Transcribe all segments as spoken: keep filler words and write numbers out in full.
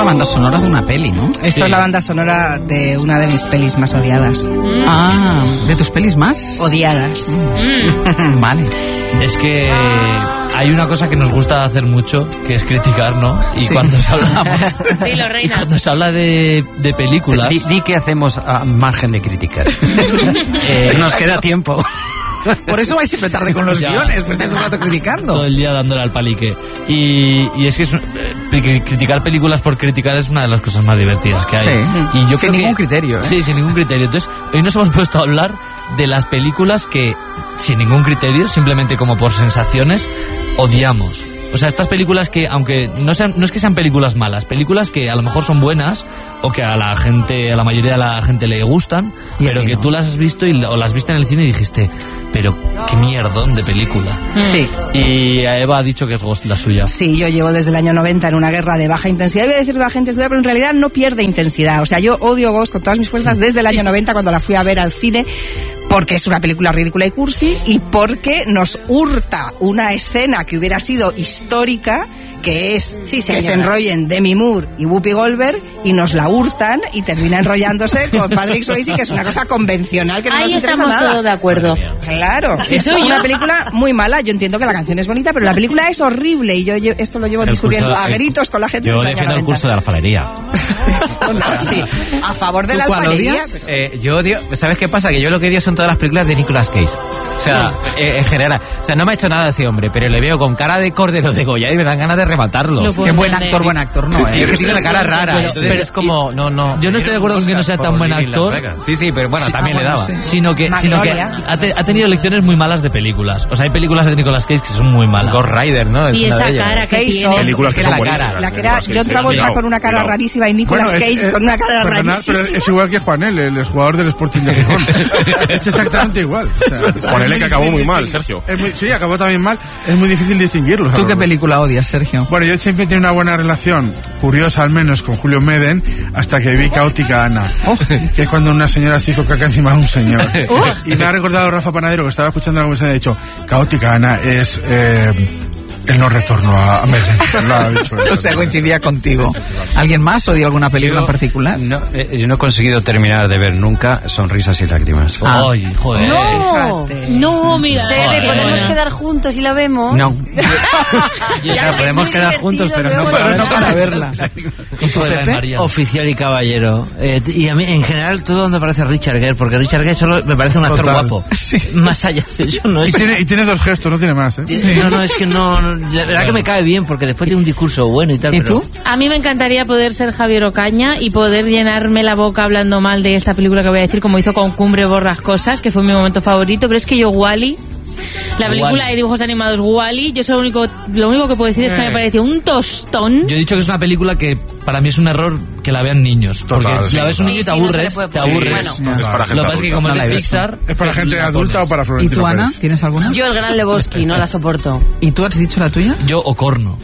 la banda sonora de una peli, ¿no? Esto Sí. es la banda sonora de una de mis pelis más odiadas. Ah, ¿de tus pelis más? Odiadas. Mm. Vale. Es que hay una cosa que nos gusta hacer mucho, que es criticar, ¿no? Y Sí. cuando se hablamos, Dilo, y reina. cuando se habla de, de películas, Di, di que hacemos a margen de críticas. eh, nos queda tiempo. Por eso vais siempre tarde con los Ya. guiones, pues estás un rato criticando. todo el día dándole al palique. Y, y es que es, eh, cri- criticar películas por criticar es una de las cosas más divertidas que hay. Sí. Y yo Sin creo ningún que- criterio, ¿eh? Sí, sin ningún criterio. Entonces, hoy nos hemos puesto a hablar de las películas que, sin ningún criterio, simplemente como por sensaciones, odiamos. O sea, estas películas que, aunque no sean, no es que sean películas malas, películas que a lo mejor son buenas o que a la gente, a la mayoría de la gente le gustan, Y a pero ti que no. tú las has visto y, o las viste en el cine y dijiste, pero qué mierdón de película. Sí. Y a Eva ha dicho que es Ghost la suya. Sí, yo llevo desde el año noventa en una guerra de baja intensidad. Voy a decir de baja intensidad, pero en realidad no pierde intensidad. O sea, yo odio Ghost con todas mis fuerzas desde el año noventa cuando la fui a ver al cine, porque es una película ridícula y cursi y porque nos hurta una escena que hubiera sido histórica, que es Sí, que señora. se enrollen Demi Moore y Whoopi Goldberg, y nos la hurtan y termina enrollándose con Patrick Swayze, que es una cosa convencional que no Ahí nos interesa estamos nada. todos de acuerdo. Claro, Así es soy una yo. película muy mala. Yo entiendo que la canción es bonita, pero la película es horrible y yo, yo esto lo llevo El discutiendo curso- a el- gritos con la gente. Yo desde el año defiendo el noventa. curso de alfarería. No, sí, a favor de ¿Tú la cuál alfarería. odias? Eh, yo odio, ¿sabes qué pasa? Que yo lo que odio son todas las películas de Nicolas Cage. O sea, eh, en general. O sea, no me ha hecho nada ese hombre, pero le veo con cara de cordero de Goya y me dan ganas de rematarlo. Lo Es puedo Qué buen entender. actor, buen actor, no, que ¿eh? tiene la cara rara. Pero- entonces pero- es como, no, no. Yo no estoy de acuerdo con que no sea tan buen Por Living actor. Las Vegas. Sí, sí, pero bueno, Sí, también ah, le bueno, daba. sí. Sino que, sino que Magnolia. ha, te- ha tenido lecciones muy malas de películas. O sea, hay películas de Nicolas Cage que son muy malas. Ghost Rider, ¿no? Es Y una esa de ellas. cara que Face tiene. Off, Películas que la son cara, buenísimas. La que era Nicolas Cage, John Travolta cuidado, con una cara cuidado. rarísima y Nicolas Bueno, es- Cage eh, con una cara perdonad, rarísima. pero es igual que Juanel, el jugador del Sporting de Gijón. Es exactamente igual. O sea, Juanel, es que acabó difícil muy mal, distinguir- Sergio. es muy- sí, acabó también mal. Es muy difícil distinguirlos. ¿Tú qué Álvaro. película odias, Sergio? Bueno, yo siempre he tenido una buena relación, curiosa al menos, con Julio Meden, hasta que vi Caótica Ana, que es cuando una señora se hizo caca encima de un señor. Y me ha recordado Rafa Panadero, que estaba escuchando la conversación, y ha dicho, Caótica Ana es eh, el no retorno a, a Meden. Lo ha dicho él. O sea, coincidía contigo. ¿Alguien más odia alguna película en particular? No, eh, yo no he conseguido terminar de ver nunca Sonrisas y Lágrimas. Ah. Ay, joder. No, no, mira. Sebe, Qué podemos buena. quedar juntos y la vemos. No. O sea, podemos muy quedar juntos, divertido, pero no luego para no para verla. ¿Y tú, Pepe? María? Oficial y caballero. Eh, y a mí, en general, todo donde aparece Richard Gere, porque Richard Gere solo me parece un actor Total. guapo. Más allá de eso, no Y es... tiene, y tiene dos gestos, no tiene más, ¿eh? No, no, es que no, no- la verdad que me cae bien, porque después tiene un discurso bueno y tal. ¿Y pero... tú? A mí me encantaría poder ser Javier Ocaña y poder llenarme la boca hablando mal de esta película que voy a decir, como hizo con Cumbre Borrascosas, que fue mi momento favorito, pero es que yo Wall-E, la película Wall-E. de dibujos animados Wall-E, yo solo lo único, lo único que puedo decir es que me pareció un tostón. Yo he dicho que es una película que para mí es un error que la vean niños. Total, porque si sí. la ves un niño y Sí, te sí, no se aburres, le puede te poner. aburres. Bueno. Es para gente Lo que pasa es que adulta. como No es la he de visto. Pixar... ¿Es para gente la adulta pones. o para ¿Y Florentino tú, Ana? Pérez? ¿Tienes alguna? Yo el Gran Lebowski, no la soporto. ¿Y tú has dicho la tuya? Yo, Ocorno.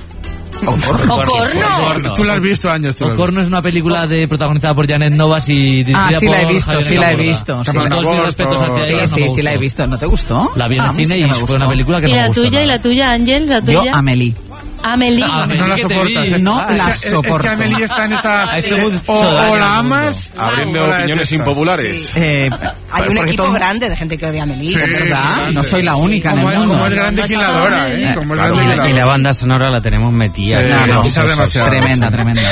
¡Ocorno! Tú la has visto años. Tú la has Ocorno es una película de protagonizada por Janet Novas y dirigida Ah, sí la he por visto, Javier sí la he Laborda. visto. Con Sí. Con todos mis respetos hacia Sí, ella, no sí, me sí la he gustó. visto. ¿No te gustó? La vi en Ah, el a mí cine sí y que me fue gustó. una película que ¿Y no me la gustó tuya? nada. ¿Y la tuya, Ángel? ¿La Yo, tuya? Amelie. Amelie. Ah, No la que te soportas, vi. ¿eh? No Es la que- Es que soporto. Amelie está en esa... Ha hecho eh, mucho o, daño o al la mundo. amas... Abriendo o la opiniones detestas. impopulares. Eh, Hay un porque equipo todo- grande de gente que odia a Amelie. Sí, ¿De verdad? sí, No sí. soy la única en Como el es, mundo. como es grande quien la adora, ¿eh? Como es Claro, grande Y quien la, la y la adora. banda sonora la tenemos metida. Sí, que no, no, no, quizás eso- demasiado. Tremenda, tremenda.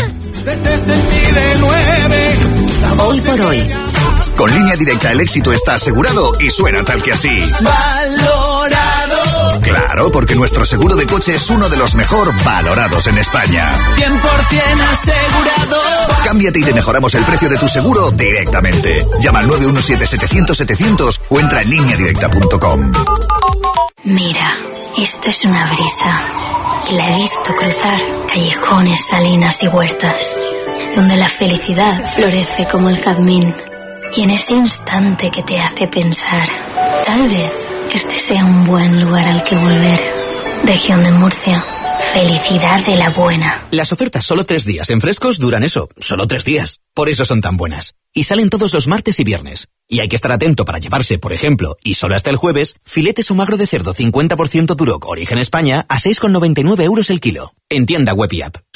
Hoy por hoy. Con Línea Directa el éxito está asegurado y suena tal que así. ¡Valorado! Claro, porque nuestro seguro de coche es uno de los mejor valorados en España. cien por ciento asegurado. Cámbiate y te mejoramos el precio de tu seguro directamente. Llama al nueve uno siete setecientos setecientos o entra en línea directa punto com. Mira, esto es una brisa. Y la he visto cruzar callejones, salinas y huertas, donde la felicidad florece como el jazmín. Y en ese instante que te hace pensar, tal vez este sea un buen lugar al que volver. Región de Murcia. Felicidad de la buena. Las ofertas solo tres días en Frescos duran eso, solo tres días. Por eso son tan buenas. Y salen todos los martes y viernes. Y hay que estar atento para llevarse, por ejemplo, y solo hasta el jueves, filetes o magro de cerdo cincuenta por ciento Duroc Origen España a seis con noventa y nueve euros el kilo. En tienda web y app.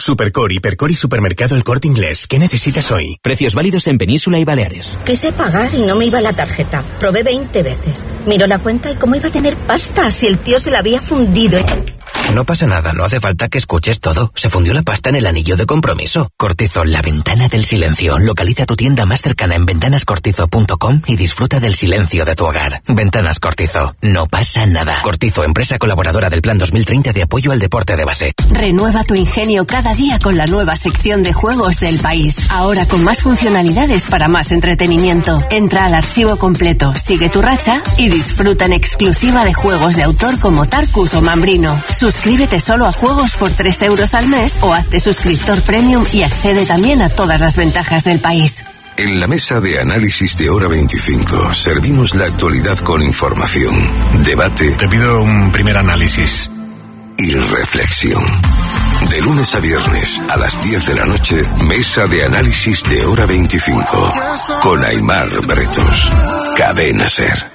Supercore, Hipercore y Supermercado El Corte Inglés. ¿Qué necesitas hoy? Precios válidos en Península y Baleares. Quise pagar y no me iba la tarjeta. Probé veinte veces. Miró la cuenta y cómo iba a tener pasta si el tío se la había fundido. No pasa nada, no hace falta que escuches todo. Se fundió la pasta en el anillo de compromiso. Cortizo, la ventana del silencio. Localiza tu tienda más cercana en ventanas cortizo punto com y disfruta del silencio de tu hogar. Ventanas Cortizo, no pasa nada. Cortizo, empresa colaboradora del Plan dos mil treinta de apoyo al deporte de base. Renueva tu ingenio cada día con la nueva sección de juegos del país. Ahora con más funcionalidades para más entretenimiento. Entra al archivo completo, sigue tu racha y disfruta en exclusiva de juegos de autor como Tarkus o Mambrino. Suscríbete solo a juegos por tres euros al mes o hazte suscriptor premium y accede también a todas las ventajas del país. En la mesa de análisis de Hora veinticinco servimos la actualidad con información, debate. Te pido un primer análisis. Y reflexión. De lunes a viernes a las diez de la noche, mesa de análisis de Hora veinticinco. Con Aimar Bretos. Cadena Ser.